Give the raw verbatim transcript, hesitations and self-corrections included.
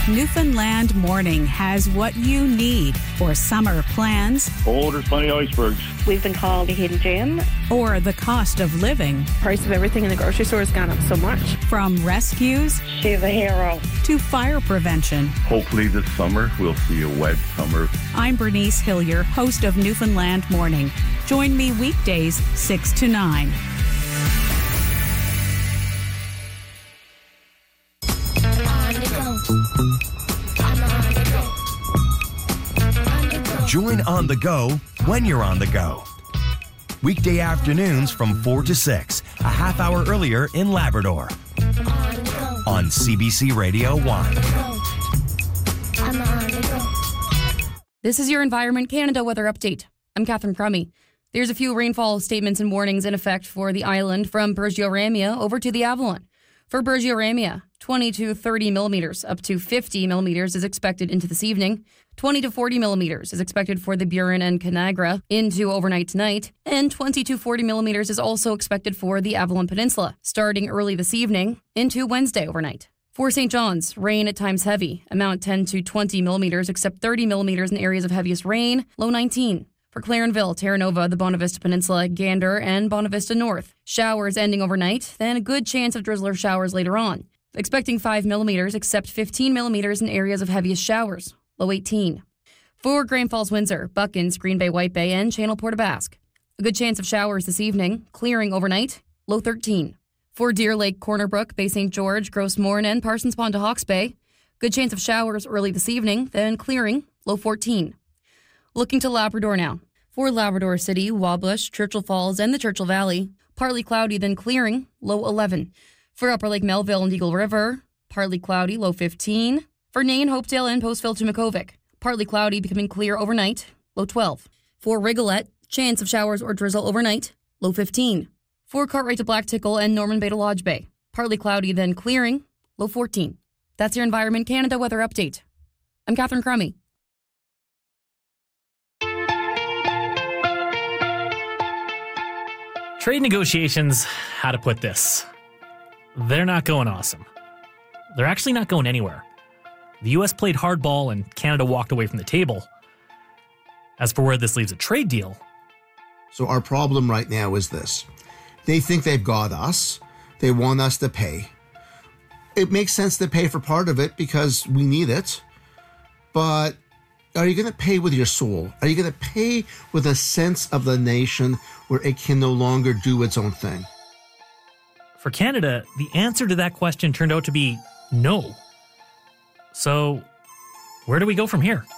Newfoundland Morning has what you need for summer plans. Oh, there's plenty of icebergs. We've been called a hidden gem. Or the cost of living. Price of everything in the grocery store has gone up so much. From rescues. She's a hero. To fire prevention. Hopefully this summer we'll see a wet summer. I'm Bernice Hillier, host of Newfoundland Morning. Join me weekdays six to nine. Join On The Go when you're on the go. Weekday afternoons from four to six, a half hour earlier in Labrador. On C B C Radio one. This is your Environment Canada weather update. I'm Catherine Crummy. There's a few rainfall statements and warnings in effect for the island from Bergio-Ramia over to the Avalon. For Bergio-Ramia, twenty to thirty millimeters up to fifty millimeters is expected into this evening. twenty to forty millimeters is expected for the Burin and Canagra into overnight tonight. And twenty to forty millimeters is also expected for the Avalon Peninsula, starting early this evening into Wednesday overnight. For Saint John's, rain at times heavy, amount ten to twenty millimeters, except thirty millimeters in areas of heaviest rain, low nineteen. For Clarenville, Terra Nova, the Bonavista Peninsula, Gander, and Bonavista North, showers ending overnight, then a good chance of drizzler showers later on. Expecting five millimeters, except fifteen millimeters in areas of heaviest showers, low eighteen. For Grand Falls, Windsor, Buckins, Green Bay, White Bay, and Channel Port aux Basques, a good chance of showers this evening, clearing overnight, low thirteen. For Deer Lake, Corner Brook, Bay Saint George, Grosse Morne, and Parsons Pond to Hawke's Bay, good chance of showers early this evening, then clearing, low fourteen. Looking to Labrador now. For Labrador City, Wabush, Churchill Falls, and the Churchill Valley, partly cloudy, then clearing, low eleven. For Upper Lake Melville and Eagle River, partly cloudy, low fifteen. For Nain, Hopedale, and Postville to Makovic, partly cloudy, becoming clear overnight, low twelve. For Rigolette, chance of showers or drizzle overnight, low fifteen. For Cartwright to Black Tickle and Norman Bay to Lodge Bay, partly cloudy, then clearing, low fourteen. That's your Environment Canada weather update. I'm Catherine Crummy. Trade negotiations, how to put this? They're not going awesome. They're actually not going anywhere. The U S played hardball and Canada walked away from the table. As for where this leaves a trade deal... So our problem right now is this. They think they've got us. They want us to pay. It makes sense to pay for part of it because we need it. But are you going to pay with your soul? Are you going to pay with a sense of the nation where it can no longer do its own thing? For Canada, the answer to that question turned out to be no. So, where do we go from here?